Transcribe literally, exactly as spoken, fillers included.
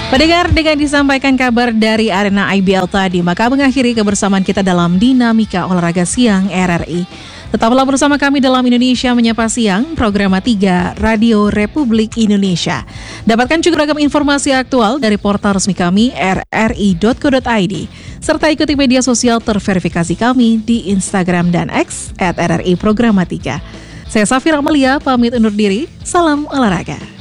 Pendengar, dengan disampaikan kabar dari arena I B L tadi, maka mengakhiri kebersamaan kita dalam Dinamika Olahraga Siang R R I. Tetaplah bersama kami dalam Indonesia Menyapa Siang, program tiga Radio Republik Indonesia. Dapatkan juga ragam informasi aktual dari portal resmi kami r r i dot co dot i d, serta ikuti media sosial terverifikasi kami di Instagram dan X at R R I Programa tiga. Saya Safira Amalia, pamit undur diri, salam olahraga.